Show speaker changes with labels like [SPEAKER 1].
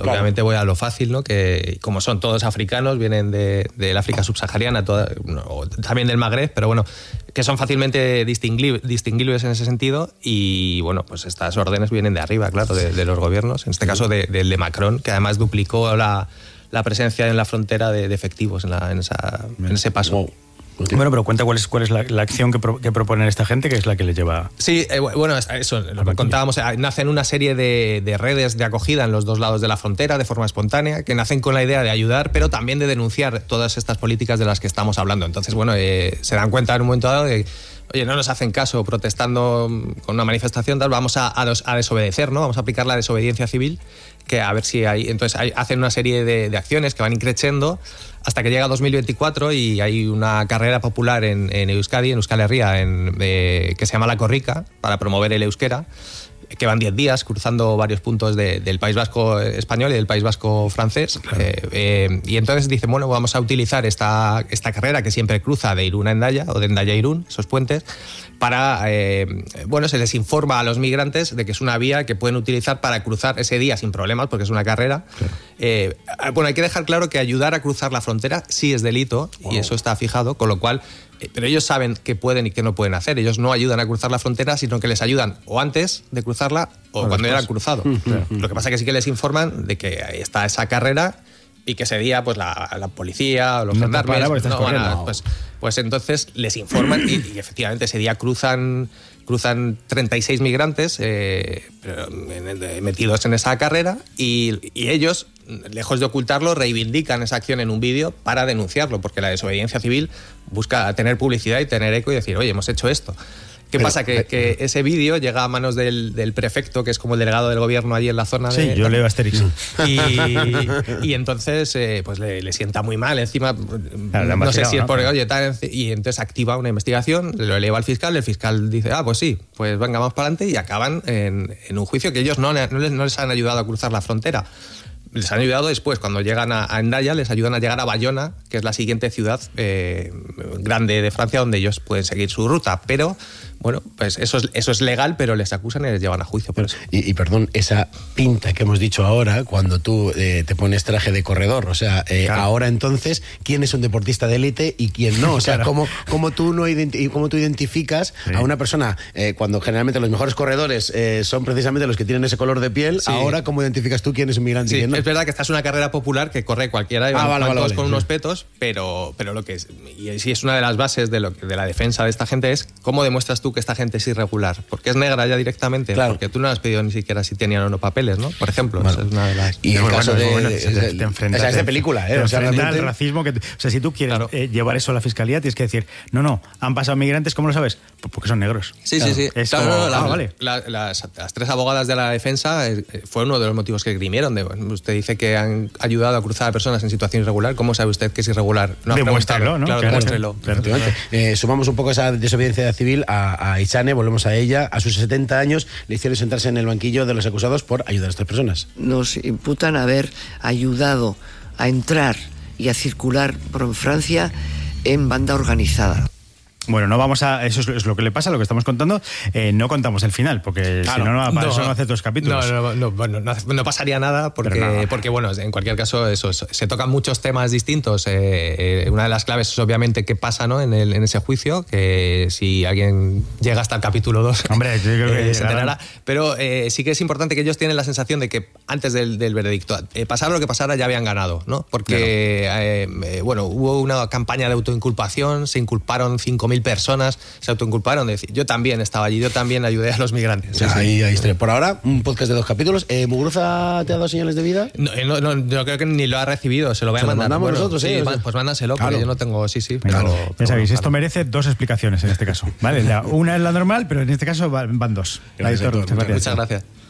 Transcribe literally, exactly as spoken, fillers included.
[SPEAKER 1] Claro. Obviamente voy a lo fácil, ¿no? Que como son todos africanos, vienen de, del África subsahariana, toda, no, también del Magreb, pero bueno, que son fácilmente distingui- distinguibles en ese sentido y bueno, pues estas órdenes vienen de arriba, claro, de, de los gobiernos, en este caso del de, de Macron, que además duplicó la, la presencia en la frontera de, de efectivos en, la, en, esa, en ese paso.
[SPEAKER 2] Wow. Okay. Bueno, pero cuenta cuál es, cuál es la, la acción que, pro, que proponen esta gente, que es la que les lleva...
[SPEAKER 1] Sí, eh, bueno, eso, lo que contábamos, nacen una serie de, de redes de acogida en los dos lados de la frontera de forma espontánea, que nacen con la idea de ayudar, pero también de denunciar todas estas políticas de las que estamos hablando. Entonces, bueno, eh, se dan cuenta en un momento dado de, oye, no nos hacen caso protestando con una manifestación, tal, vamos a, a, a desobedecer, ¿no? Vamos a aplicar la desobediencia civil, que a ver si hay... Entonces hay, hacen una serie de, de acciones que van increciendo hasta que llega dos mil veinticuatro y hay una carrera popular en, en Euskadi, en Euskal Herria, en, eh, que se llama La Corrica, para promover el euskera, que van diez días cruzando varios puntos de, del País Vasco español y del País Vasco francés. Claro. Eh, eh, y entonces dicen, bueno, vamos a utilizar esta, esta carrera que siempre cruza de Irún a Hendaya, o de Hendaya a Irún, esos puentes, para, eh, bueno, se les informa a los migrantes de que es una vía que pueden utilizar para cruzar ese día sin problemas, porque es una carrera. Claro. Eh, bueno, hay que dejar claro que ayudar a cruzar la frontera sí es delito, wow. y eso está fijado, con lo cual... Pero ellos saben qué pueden y qué no pueden hacer. Ellos no ayudan a cruzar la frontera, sino que les ayudan o antes de cruzarla o bueno, cuando ya han cruzado. Claro. Lo que pasa es que sí que les informan de que está esa carrera y que ese día pues la, la policía o los
[SPEAKER 2] no
[SPEAKER 1] gendarmes
[SPEAKER 2] no
[SPEAKER 1] van a, pues, pues entonces les informan y, y efectivamente ese día cruzan cruzan treinta y seis migrantes eh, metidos en esa carrera y, y ellos, lejos de ocultarlo, reivindican esa acción en un vídeo para denunciarlo, porque la desobediencia civil busca tener publicidad y tener eco y decir, oye, hemos hecho esto. ¿Qué pero, pasa? Que, que ese vídeo llega a manos del, del prefecto, que es como el delegado del gobierno allí en la zona.
[SPEAKER 2] Sí,
[SPEAKER 1] de,
[SPEAKER 2] yo leo Asterix.
[SPEAKER 1] Y, y entonces eh, pues le, le sienta muy mal. Encima, claro, no sé si es por... ¿no? Oye, tal, y entonces activa una investigación, lo eleva al fiscal, el fiscal dice, ah, pues sí, pues venga, vamos para adelante, y acaban en, en un juicio que ellos no, no, les, no les han ayudado a cruzar la frontera. Les han ayudado después, cuando llegan a, a Hendaya, les ayudan a llegar a Bayona, que es la siguiente ciudad eh, grande de Francia, donde ellos pueden seguir su ruta. Pero, bueno, pues eso es, eso es legal, pero les acusan y les llevan a juicio por eso.
[SPEAKER 3] Y, y perdón, esa pinta que hemos dicho ahora, cuando tú eh, te pones traje de corredor, o sea, eh, claro. ahora entonces, ¿quién es un deportista de élite y quién no? O sea, claro. ¿cómo, cómo, tú no identi- cómo tú identificas sí. a una persona, eh, cuando generalmente los mejores corredores eh, son precisamente los que tienen ese color de piel, sí. ahora cómo identificas tú quién es un migrante
[SPEAKER 1] sí.
[SPEAKER 3] y quién no?
[SPEAKER 1] Es verdad que esta es una carrera popular que corre cualquiera y
[SPEAKER 3] ah,
[SPEAKER 1] van,
[SPEAKER 3] vale,
[SPEAKER 1] van
[SPEAKER 3] vale,
[SPEAKER 1] todos
[SPEAKER 3] vale,
[SPEAKER 1] con
[SPEAKER 3] sí.
[SPEAKER 1] unos petos, pero, pero lo que es, y sí es una de las bases de, lo, de la defensa de esta gente es cómo demuestras tú que esta gente es irregular. Porque es negra ya directamente, claro. porque tú no has pedido ni siquiera si tenían o no papeles, ¿no? Por ejemplo, bueno. esa es una de las...
[SPEAKER 3] Y en el caso de...
[SPEAKER 2] Bueno,
[SPEAKER 3] de,
[SPEAKER 2] es,
[SPEAKER 3] de,
[SPEAKER 2] te enfrentas,
[SPEAKER 3] esa es de película, ¿eh?
[SPEAKER 2] Te
[SPEAKER 3] o sea,
[SPEAKER 2] enfrentas
[SPEAKER 3] realmente...
[SPEAKER 2] al racismo. Que, o sea, si tú quieres claro. eh, llevar eso a la fiscalía, tienes que decir, no, no, han pasado migrantes, ¿cómo lo sabes? Pues porque son negros.
[SPEAKER 1] Sí,
[SPEAKER 2] claro.
[SPEAKER 1] sí, sí.
[SPEAKER 2] Es
[SPEAKER 1] claro,
[SPEAKER 2] como,
[SPEAKER 1] no, no, la,
[SPEAKER 2] ah, vale.
[SPEAKER 1] la, las, las tres abogadas de la defensa eh, fue uno de los motivos que grimieron. De, usted dice que han ayudado a cruzar a personas en situación irregular. ¿Cómo sabe usted que es irregular?
[SPEAKER 2] No demuéstralo, ¿no?
[SPEAKER 1] Claro,
[SPEAKER 2] claro,
[SPEAKER 1] demuéstrelo.
[SPEAKER 2] Claro, claro.
[SPEAKER 3] Eh, sumamos un poco esa desobediencia civil a, a Ichane, volvemos a ella. A sus setenta años le hicieron sentarse en el banquillo de los acusados por ayudar a estas personas.
[SPEAKER 4] Nos imputan haber ayudado a entrar y a circular por Francia en banda organizada.
[SPEAKER 2] Bueno, no vamos a... Eso es, es lo que le pasa, lo que estamos contando. Eh, no contamos el final, porque claro, si no, no, para no, eso no hace dos capítulos.
[SPEAKER 1] No, no, no, bueno, no, no pasaría nada, porque, nada. porque, bueno, en cualquier caso, eso, se tocan muchos temas distintos. Eh, eh, una de las claves es, obviamente, qué pasa, ¿no? en, el, en ese juicio, que si alguien llega hasta el capítulo dos,
[SPEAKER 2] Hombre, yo creo que
[SPEAKER 1] eh, se enterará. Pero eh, sí que es importante que ellos tienen la sensación de que antes del, del veredicto, eh, pasara lo que pasara, ya habían ganado, ¿no? Porque, claro. eh, eh, bueno, hubo una campaña de autoinculpación, se inculparon cinco mil personas, se autoinculparon de decir, yo también estaba allí, yo también ayudé a los migrantes.
[SPEAKER 3] Sí, ahí, ahí está. Por ahora, un podcast de dos capítulos. Eh, ¿Muguruza te ha dado señales de vida?
[SPEAKER 1] No, no, no, yo creo que ni lo ha recibido, se lo voy a mandar.
[SPEAKER 3] Lo mandamos
[SPEAKER 1] bueno,
[SPEAKER 3] nosotros,
[SPEAKER 1] sí,
[SPEAKER 3] ¿eh?
[SPEAKER 1] Pues mándaselo, claro. Porque yo no tengo, sí, sí.
[SPEAKER 2] Pero,
[SPEAKER 1] pero,
[SPEAKER 2] ya
[SPEAKER 1] pero
[SPEAKER 2] sabéis,
[SPEAKER 1] bueno,
[SPEAKER 2] esto merece dos explicaciones en este caso, ¿vale? La, una es la normal, pero en este caso van dos.
[SPEAKER 3] Gracias,
[SPEAKER 2] Aitor,
[SPEAKER 3] muchas
[SPEAKER 1] gracias. Muchas gracias.